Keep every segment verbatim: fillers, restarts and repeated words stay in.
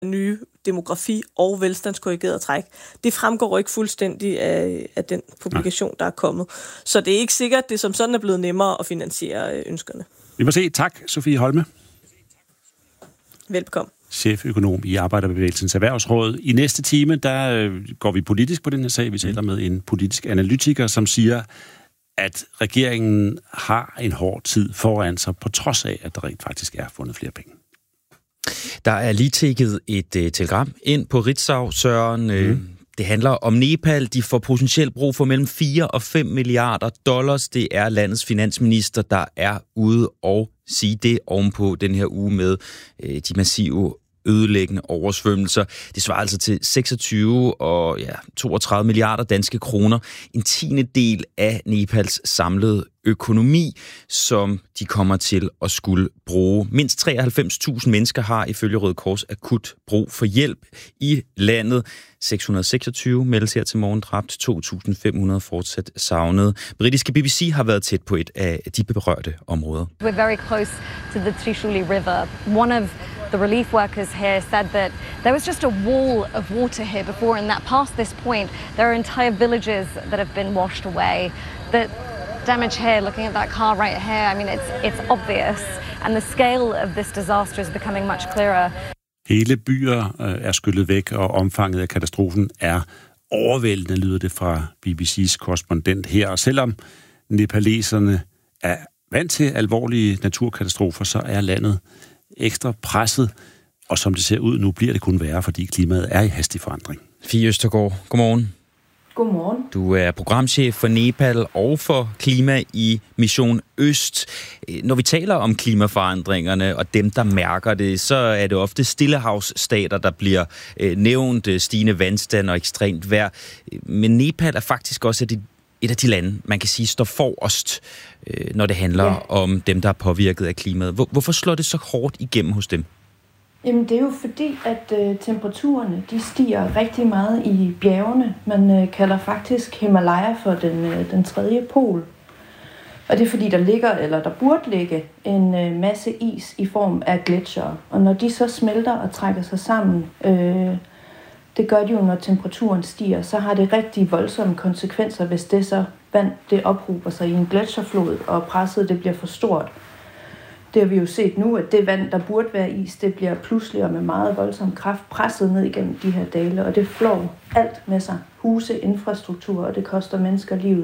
nye demografi og velstandskorrigeret træk. Det fremgår ikke fuldstændig af, af den publikation, der er kommet. Så det er ikke sikkert, at det som sådan er blevet nemmere at finansiere ønskerne. Vi må se. Tak, Sofie Holme. Velkommen. Cheføkonom i Arbejderbevægelsens Erhvervsråd. I næste time, der går vi politisk på den her sag. Vi taler med en politisk analytiker, som siger, at regeringen har en hård tid foran sig, på trods af, at der rent faktisk er fundet flere penge. Der er lige tækket et uh, telegram ind på Ritzau, Søren. Mm. Det handler om Nepal. De får potentielt brug for mellem fire og fem milliarder dollars. Det er landets finansminister, der er ude og sige det ovenpå den her uge med uh, de massive ødelæggende oversvømmelser. Det svarer altså til seksogtyve og ja, toogtredive milliarder danske kroner. En tiende del af Nepals samlede økonomi, som de kommer til at skulle bruge. Mindst treoghalvfems tusind mennesker har ifølge Røde Kors akut brug for hjælp i landet. seks hundrede og seksogtyve meldes her til morgen dræbt, to tusind fem hundrede fortsat savnet. Britiske B B C har været tæt på et af de berørte områder. We're very close to the Trishuli River. One of the relief workers here said that there was just a wall of water here before, and that past this point, there are entire villages that have been washed away. The damage here, looking at that car right here, I mean, it's it's obvious, and the scale of this disaster is becoming much clearer. Hele byer øh, er skyllet væk, og omfanget af katastrofen er overvældende, lyder det fra B B C's korrespondent her. Og selvom nepaleserne er vant til alvorlige naturkatastrofer, så er landet ekstra presset, og som det ser ud nu, bliver det kun værre, fordi klimaet er i hastig forandring. Fie Østergaard, godmorgen. Godmorgen. Du er programchef for Nepal og for klima i Mission Øst. Når vi taler om klimaforandringerne og dem, der mærker det, så er det ofte stillehavsstater, der bliver nævnt, stigende vandstand og ekstremt vejr. Men Nepal er faktisk også et et af de lande, man kan sige, står forrest, når det handler ja. om dem, der er påvirket af klimaet. Hvorfor slår det så hårdt igennem hos dem? Jamen, det er jo fordi, at øh, temperaturerne de stiger rigtig meget i bjergene. Man øh, kalder faktisk Himalaya for den, øh, den tredje pol. Og det er fordi, der ligger, eller der burde ligge, en øh, masse is i form af gletsjere. Og når de så smelter og trækker sig sammen, øh, det gør de jo, når temperaturen stiger, så har det rigtig voldsomme konsekvenser, hvis det så vand det ophober sig i en gletsjerflod, og presset det bliver for stort. Det har vi jo set nu, at det vand, der burde være is, det bliver pludselig og med meget voldsom kraft presset ned igennem de her dale, og det flår alt med sig. Huse, infrastruktur, og det koster mennesker livet.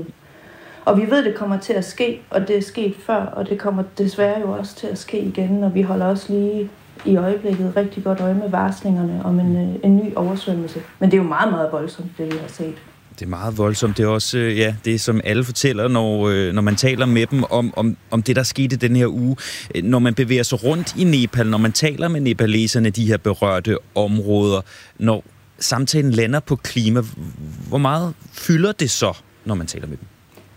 Og vi ved, det kommer til at ske, og det er sket før, og det kommer desværre jo også til at ske igen, og vi holder også lige i øjeblikket rigtig godt øje med varslingerne om en, en ny oversvømmelse. Men det er jo meget, meget voldsomt, det vi har set. Det er meget voldsomt. Det er også ja, det, som alle fortæller, når, når man taler med dem om, om, om det, der skete den her uge. Når man bevæger sig rundt i Nepal, når man taler med nepaleserne, de her berørte områder, når samtalen lander på klima, hvor meget fylder det så, når man taler med dem?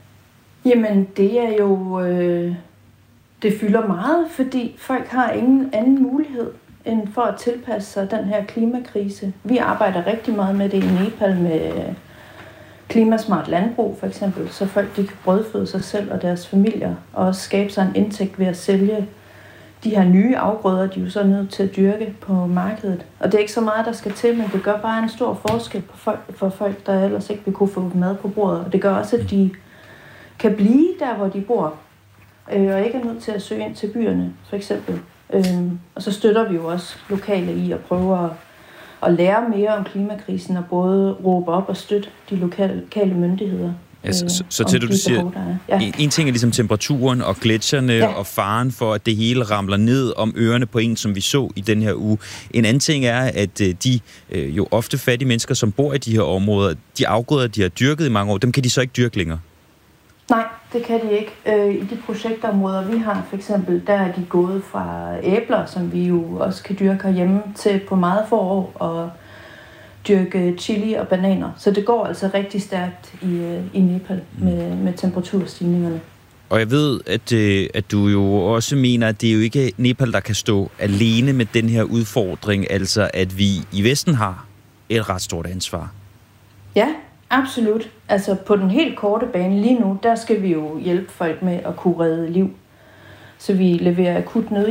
Jamen, det er jo... Øh, det fylder meget, fordi folk har ingen anden mulighed end for at tilpasse sig den her klimakrise. Vi arbejder rigtig meget med det i Nepal med klimasmart landbrug for eksempel, så folk de kan brødføde sig selv og deres familier, og også skabe sig en indtægt ved at sælge de her nye afgrøder, de er jo så nødt til at dyrke på markedet. Og det er ikke så meget, der skal til, men det gør bare en stor forskel på folk, for folk, der ellers ikke vil kunne få mad på bordet. Og det gør også, at de kan blive der, hvor de bor, øh, og ikke er nødt til at søge ind til byerne, for eksempel. Øh, og så støtter vi jo også lokale i at prøve at, at lære mere om klimakrisen, og både råbe op og støtte de lokale, lokale myndigheder. Ja, så, så, så til du, du siger, behov, ja. en, en ting er ligesom temperaturen og gletsjerne ja. og faren for, at det hele ramler ned om ørerne på en, som vi så i den her uge. En anden ting er, at de øh, jo ofte fattige mennesker, som bor i de her områder, de afgrøder, de har dyrket i mange år, dem kan de så ikke dyrke længere? Nej, det kan de ikke. Øh, I de projektområder, vi har for eksempel, der er de gået fra æbler, som vi jo også kan dyrke herhjemme, til på meget få år og dyrke chili og bananer. Så det går altså rigtig stærkt i, i Nepal med, med temperaturstigningerne. Og jeg ved, at, at du jo også mener, at det er jo ikke Nepal, der kan stå alene med den her udfordring, altså at vi i Vesten har et ret stort ansvar. Ja, absolut. Altså på den helt korte bane lige nu, der skal vi jo hjælpe folk med at kunne redde liv. Så vi leverer akut nødhjælp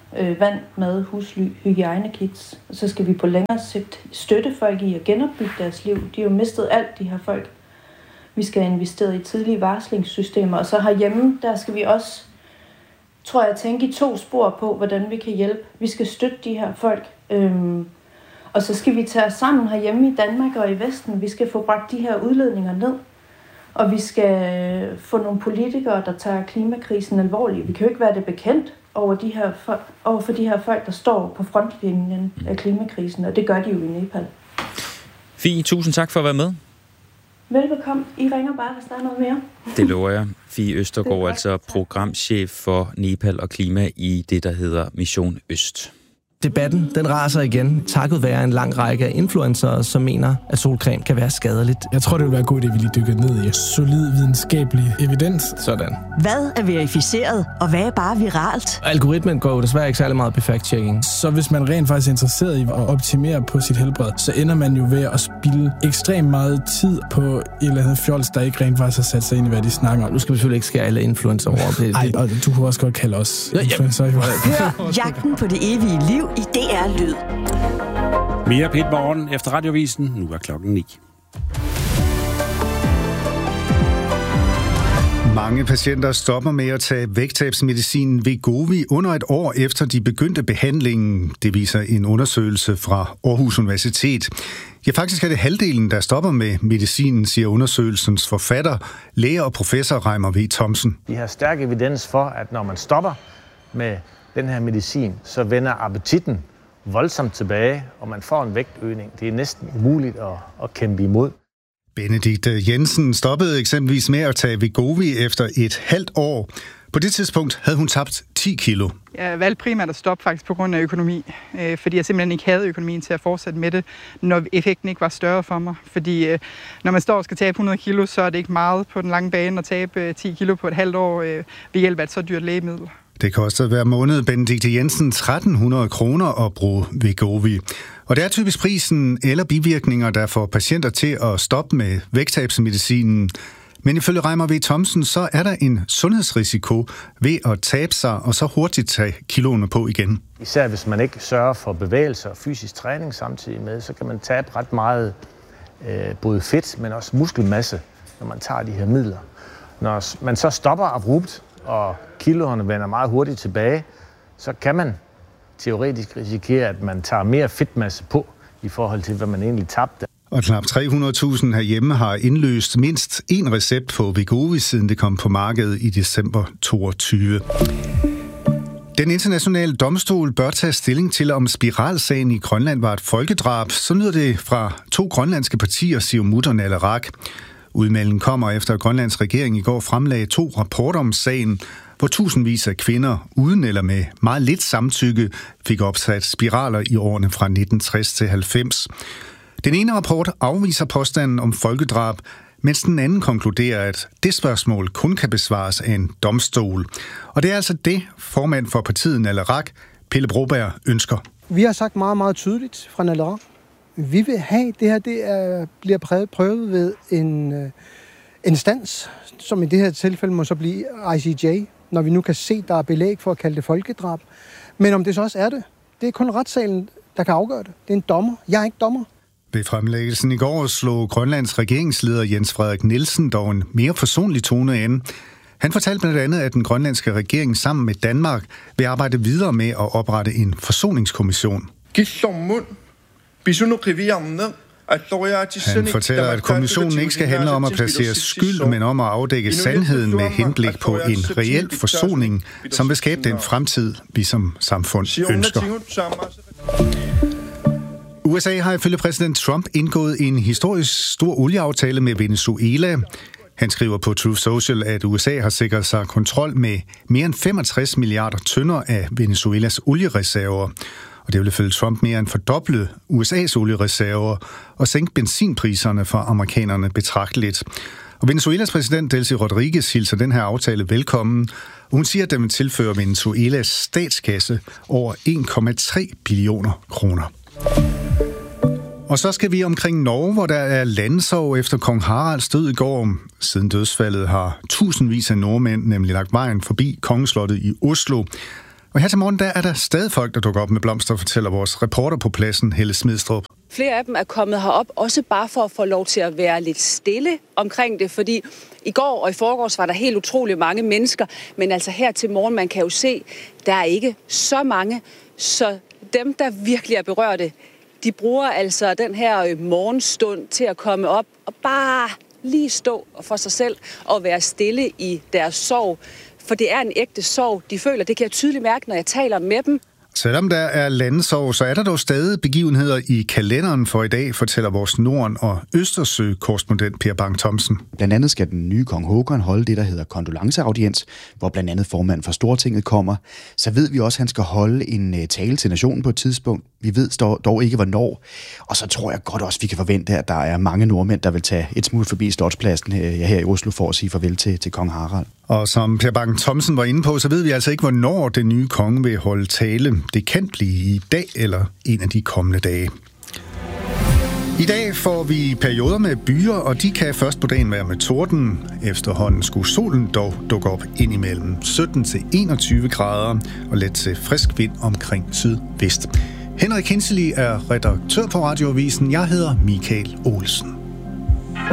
øh, vand, mad, husly, hygiejnekits. Og så skal vi på længere sigt støtte folk i at genopbygge deres liv. De har jo mistet alt, de her folk. Vi skal investere i tidlige varslingssystemer, og så herhjemme, der skal vi også, tror jeg, tænke i to spor på, hvordan vi kan hjælpe. Vi skal støtte de her folk, øhm, og så skal vi tage os sammen herhjemme i Danmark og i Vesten. Vi skal få bragt de her udledninger ned, og vi skal få nogle politikere, der tager klimakrisen alvorligt. Vi kan jo ikke være det bekendt over, de her, over for de her folk, der står på frontlinjen af klimakrisen, og det gør de jo i Nepal. Fie, tusind tak for at være med. Velbekomme. I ringer bare, hvis der er noget mere. Det lover jeg. Fie Østergaard, altså programchef for Nepal og klima i det, der hedder Mission Øst. Debatten, den raser igen, takket være en lang række af influencere, som mener, at solcreme kan være skadeligt. Jeg tror, det vil være godt, at vi lige dykker ned i solid videnskabelig evidens. Sådan. Hvad er verificeret, og hvad er bare viralt? Algoritmen går jo desværre ikke særlig meget på fact-checking. Så hvis man rent faktisk er interesseret i at optimere på sit helbred, så ender man jo ved at spilde ekstremt meget tid på et eller andet fjols, der ikke rent faktisk har sat sig ind i, hvad de snakker om. Nu skal vi selvfølgelig ikke skære alle influencer over. Nej, og du kunne også godt kalde os ja, influencer. Hør Jagten på det evige liv i D R Lyd. Mere P et Morgen efter Radiovisen. Nu er klokken ni. Mange patienter stopper med at tage vægttabsmedicinen Wegovy under et år efter de begyndte behandlingen. Det viser en undersøgelse fra Aarhus Universitet. Ja, faktisk er det halvdelen, der stopper med medicinen, siger undersøgelsens forfatter, læge og professor Reimer V. Thomsen. Vi har stærk evidens for, at når man stopper med den her medicin, så vender appetitten voldsomt tilbage, og man får en vægtøgning. Det er næsten umuligt at, at kæmpe imod. Benedikte Jensen stoppede eksempelvis med at tage Wegovy efter et halvt år. På det tidspunkt havde hun tabt ti kilo. Jeg valgte primært at stoppe faktisk på grund af økonomi, øh, fordi jeg simpelthen ikke havde økonomien til at fortsætte med det, når effekten ikke var større for mig. Fordi øh, når man står og skal tabe hundrede kilo, så er det ikke meget på den lange bane at tabe øh, ti kilo på et halvt år øh, ved hjælp af et så dyrt lægemiddel. Det koster hver måned Benedikte Jensen tretten hundrede kroner at bruge Wegovy. Og det er typisk prisen eller bivirkninger, der får patienter til at stoppe med vægttabsmedicinen. Men ifølge Reimer V. Thomsen, så er der en sundhedsrisiko ved at tabe sig og så hurtigt tage kiloene på igen. Især hvis man ikke sørger for bevægelse og fysisk træning samtidig med, så kan man tabe ret meget øh, både fedt, men også muskelmasse, når man tager de her midler. Når man så stopper abrupt, og kiloerne vender meget hurtigt tilbage, så kan man teoretisk risikere, at man tager mere fedtmasse på i forhold til, hvad man egentlig tabte. Og knap tre hundrede tusind herhjemme har indløst mindst én recept på Wegovy, siden det kom på markedet i december toogtyve. Den internationale domstol bør tage stilling til, om spiralsagen i Grønland var et folkedrab. Så lyder det fra to grønlandske partier, Siumut og Naleraq. Udmeldingen kommer efter, at Grønlands regering i går fremlagde to rapporter om sagen, hvor tusindvis af kvinder uden eller med meget lidt samtykke fik opsat spiraler i årene fra nitten tres til halvfems. Den ene rapport afviser påstanden om folkedrab, mens den anden konkluderer, at det spørgsmål kun kan besvares af en domstol. Og det er altså det, formand for partiet Naleraq, Pelle Broberg, ønsker. Vi har sagt meget, meget tydeligt fra Naleraq. Vi vil have, det her det er, bliver prøvet, prøvet ved en øh, instans, som i det her tilfælde må så blive I C J, når vi nu kan se, der er belæg for at kalde det folkedrab. Men om det så også er det, det er kun retssalen, der kan afgøre det. Det er en dommer. Jeg er ikke dommer. Ved fremlæggelsen i går slog Grønlands regeringsleder Jens Frederik Nielsen dog en mere forsonlig tone an. Han fortalte blandt andet, at den grønlandske regering sammen med Danmark vil arbejde videre med at oprette en forsoningskommission. Han fortæller, at kommissionen ikke skal handle om at placere skyld, men om at afdække sandheden med henblik på en reel forsoning, som vil skabe den fremtid, vi som samfund ønsker. U S A har ifølge præsident Trump indgået en historisk stor olieaftale med Venezuela. Han skriver på Truth Social, at U S A har sikret sig kontrol med mere end femogtres milliarder tønder af Venezuelas oliereserver. Og det vil ifølge Trump mere end fordoble U S A's oliereserver og sænke benzinpriserne for amerikanerne betragteligt. Og Venezuelas præsident Delcy Rodriguez hilser den her aftale velkommen. Og hun siger, at den vil tilføre Venezuelas statskasse over en komma tre billioner kroner. Og så skal vi omkring Norge, hvor der er landesorg efter kong Haralds død i går. Siden dødsfaldet har tusindvis af nordmænd nemlig lagt vejen forbi kongeslottet i Oslo. Og her til morgen, der er der stadig folk, der dukker op med blomster, fortæller vores reporter på pladsen, Helle Smidstrup. Flere af dem er kommet herop, også bare for at få lov til at være lidt stille omkring det, fordi i går og i forgårs var der helt utrolig mange mennesker, men altså her til morgen, man kan jo se, der er ikke så mange, så dem, der virkelig er berørte, de bruger altså den her morgenstund til at komme op og bare lige stå for sig selv og være stille i deres sorg. For det er en ægte sorg, de føler. Det kan jeg tydeligt mærke, når jeg taler med dem. Selvom der er landesorg, så er der dog stadig begivenheder i kalenderen for i dag, fortæller vores Norden- og Østersø-korrespondent Per Bang Thomsen. Blandt andet skal den nye kong Håkon holde det, der hedder kondolenceaudiens, hvor blandt andet formanden for Stortinget kommer. Så ved vi også, at han skal holde en tale til nationen på et tidspunkt. Vi ved dog ikke, hvornår. Og så tror jeg godt også, vi kan forvente, at der er mange nordmænd, der vil tage et smut forbi Slotspladsen her i Oslo for at sige farvel til, til kong Harald. Og som Per Bang Thomsen var inde på, så ved vi altså ikke, hvornår den nye konge vil holde tale. Det kan blive i dag eller en af de kommende dage. I dag får vi perioder med byer, og de kan først på dagen være med torden. Efterhånden skulle solen dog dukke op indimellem sytten til enogtyve grader og let til frisk vind omkring sydvest. Henrik Hinsley er redaktør på Radioavisen. Jeg hedder Michael Olsen.